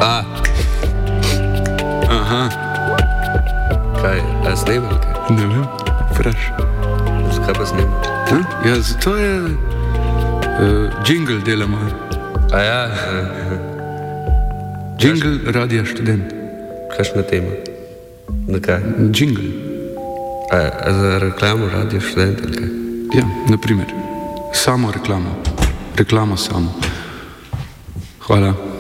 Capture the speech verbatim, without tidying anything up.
A. Aha. Kaj, a snema? Ne vem, vpraš. Zakaj pa snema? Ha? Ja, zato je uh, jingle delamo. A ja? Jingle Radia Študent. Kakšna tema? Na kaj? Jingle. A, a za reklamo Radio Študent ali kaj? Ja, naprimer. Samo reklamo. Reklamo samo. Hvala.